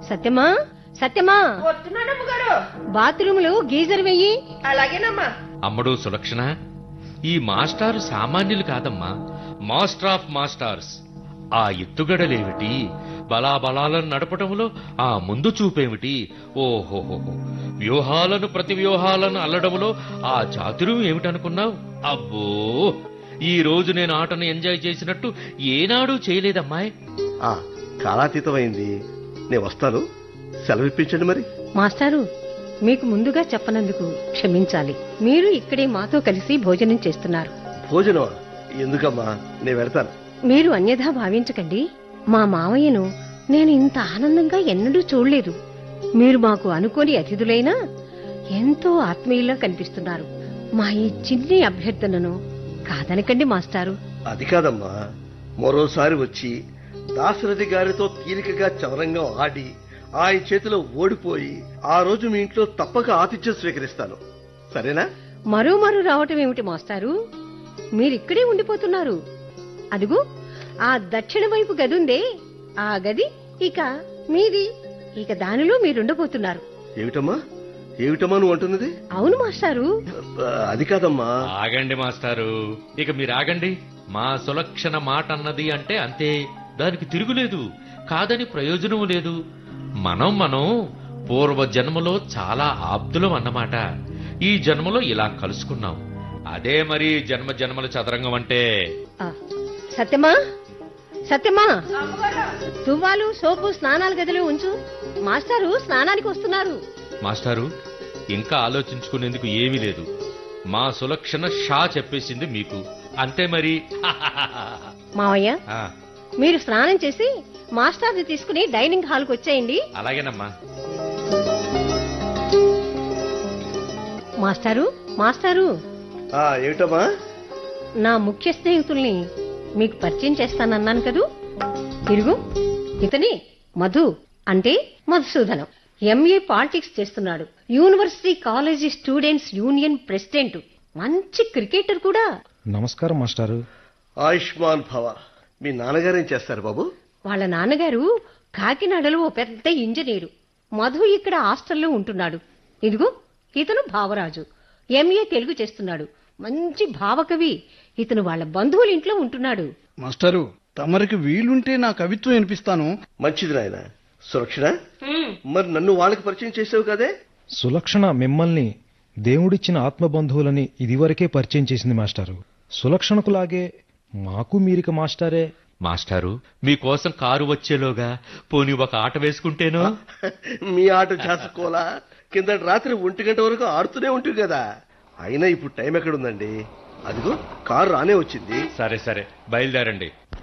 సత్యమా సత్యమా, వస్తున్నానమ్మ గారు. బాత్రూమ్ లో గీజర్ వెయ్యి. అలాగేనమ్మా. అమ్మడు సులక్షణ, ఈ మాస్టారు సామాన్యులు కాదమ్మా, మాస్టర్ ఆఫ్ మాస్టార్స్. ఆ ఎత్తుగడలేమిటి, బలాబలాలను నడపటంలో ఆ ముందు చూపేమిటి, ఓహోహోహో, వ్యూహాలను ప్రతి వ్యూహాలను అల్లడంలో ఆ చాతుర్యం ఏమిటనుకున్నావు? అబ్బో, ఈ రోజు నేను ఆటను ఎంజాయ్ చేసినట్టు ఏనాడూ చేయలేదమ్మాయ్. కాలాతీతమైంది. నేను వస్తాను, సెలవిప్పించండి మరి. మాస్టారు, మీకు ముందుగా చెప్పనందుకు క్షమించాలి. మీరు ఇక్కడే మాతో కలిసి భోజనం చేస్తున్నారు. భోజనమా? ఎందుకమ్మా, నేను వెళ్తాను. మీరు అన్యథా భావించకండి. మా మావయ్యను నేను ఇంత ఆనందంగా ఎన్నడూ చూడలేదు. మీరు మాకు అనుకోని అతిథులైనా ఎంతో ఆత్మీయులా కనిపిస్తున్నారు. మా ఈ చిన్ని అభ్యర్థనను కాదనకండి మాస్టారు. అది కాదమ్మా, మరోసారి వచ్చి దాశరథి గారితో తీరికగా చవరంగా ఆడి ఆయన చేతిలో ఓడిపోయి ఆ రోజు మీ ఇంట్లో తప్పక ఆతిథ్యం స్వీకరిస్తాను. సరేనా? మరో రావటం ఏమిటి మాస్టారు? మీరిక్కడే ఉండిపోతున్నారు. అదుగు, ఆ దక్షిణ వైపు గదుందే, ఆ గది ఇక మీది. ఇక దానిలో మీరుండబోతున్నారు. ఏమిటమ్మా ఏమిటమ్మా నువ్వు అంటున్నది? అవును మాస్టారు. అది కాదమ్మా. ఆగండి మాస్టారు, ఇక మీరు ఆగండి. మా సులక్షణ మాట అన్నది అంటే అంతే, దానికి తిరుగులేదు, కాదని ప్రయోజనము లేదు. మనం పూర్వ జన్మలో చాలా ఆప్తులం అన్నమాట. ఈ జన్మలో ఇలా కలుసుకున్నాం. అదే మరి జన్మ జన్మల చదరంగం అంటే. ఆ, సత్యమా సత్యమా, తువ్వాలు సోపు స్నానాల గదిలో ఉంచు. మాస్టారు స్నానానికి వస్తున్నారు. మాస్టారు, ఇంకా ఆలోచించుకునేందుకు ఏమీ లేదు. మా సులక్షణ షా చెప్పేసింది మీకు, అంతే మరి. మావయ్య, ఆ, మీరు స్నానం చేసి మాస్టర్ని తీసుకుని డైనింగ్ హాల్కి వచ్చేయండి. అలాగేనమ్మా. మాస్టారు మాస్టారు, ఏమిటమ్మా? నా ముఖ్య స్నేహితుల్ని మీకు పరిచయం చేస్తానన్నాను కదూ. ఇరుగు, ఇతని మధు, అంటే మధుసూదనం. ఎంఏ పాలిటిక్స్ చేస్తున్నాడు. University college students union president. మంచి క్రికెటర్ కూడా. నమస్కారం మాస్టారు. ఆయుష్మాన్ భవ. మీ నాన్నగారేం చేస్తారు బాబు? వాళ్ళ నాన్నగారు కాకినాడలో ఓ పెద్ద ఇంజనీరు. మధు ఇక్కడ హాస్టల్లో ఉంటున్నాడు. ఇదిగో, ఇతను భావరాజు, ఎంఏ తెలుగు చేస్తున్నాడు. మంచి భావకవి. ఇతను వాళ్ళ బంధువుల ఇంట్లో ఉంటున్నాడు. మాస్టారు, తమరికి వీలుంటే నా కవిత్వం వినిపిస్తాను. మంచిది నాయన. సురక్షణ, మరి నన్ను వాళ్ళకి పరిచయం చేసావు కదే? సులక్షణ మిమ్మల్ని దేవుడిచ్చిన ఆత్మబంధువులని ఇదివరకే పరిచయం చేసింది మాస్టారు. సులక్షణకులాగే మాకు మీరిక మాస్టారే. మాస్టారు, మీకోసం కారు వచ్చేలోగా పోనీ ఒక ఆట వేసుకుంటేనో? మీ ఆట చేసుకోలా? కిందటి రాత్రి 1 గంట వరకు ఆడుతూనే ఉంటుంది కదా. అయినా ఇప్పుడు టైం ఎక్కడుందండి? అదిగో కారు రానే వచ్చింది. సరే సరే, బయలుదేరండి.